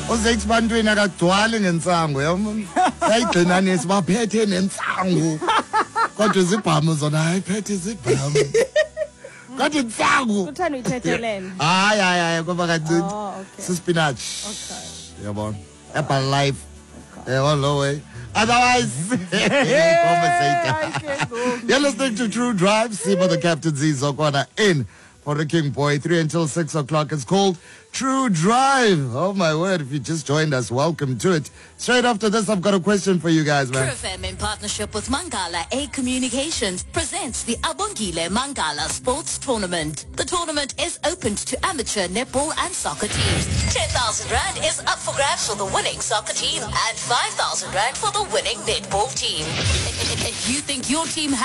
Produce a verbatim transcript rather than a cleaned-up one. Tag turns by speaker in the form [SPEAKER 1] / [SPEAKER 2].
[SPEAKER 1] uzethi bantwini akagcwali ngensango yabona sayigcinanisi baphethe nensango kodwa izibhamu zona ayiphethe izibhamu kodwa insango
[SPEAKER 2] uthanda uyithethelele
[SPEAKER 1] hayi hayi hayi ngoba kancane
[SPEAKER 2] oh okay
[SPEAKER 1] sispinach
[SPEAKER 2] okay
[SPEAKER 1] yabona apple life eh all the way otherwise conversation you're listening to True Drive. Sibo the Captain Zizokwana in for the King Boy three until six o'clock. It's called True Drive. Oh my word, if you just joined us, welcome to it. Straight after this, I've got a question for you guys, man.
[SPEAKER 3] True F M in partnership with Mangala A Communications presents the Abongile Mangala Sports Tournament. The tournament is open to amateur netball and soccer teams. ten thousand rand is up for grabs for the winning soccer team and five thousand rand for the winning netball team. If you think your team has